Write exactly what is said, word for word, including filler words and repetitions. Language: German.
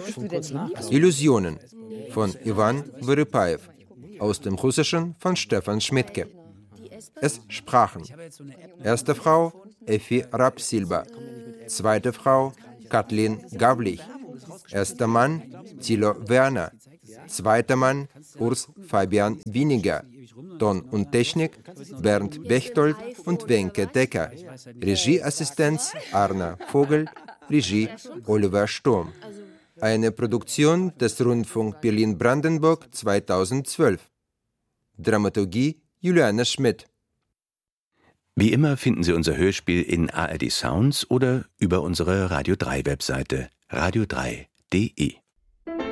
Illusionen von Iwan Verypayev, aus dem Russischen von Stefan Schmidtke. Es sprachen erste Frau Effi Rapp-Silber, zweite Frau Kathleen Gavlich, erster Mann Thilo Werner, zweiter Mann Urs Fabian Winiger, Ton und Technik Bernd Bechtold und Wenke Decker, Regieassistenz Arna Vogel, Regie Oliver Sturm. Eine Produktion des Rundfunk Berlin-Brandenburg zweitausendzwölf. Dramaturgie Juliane Schmidt. Wie immer finden Sie unser Hörspiel in A R D Sounds oder über unsere Radio drei Webseite radio drei punkt de.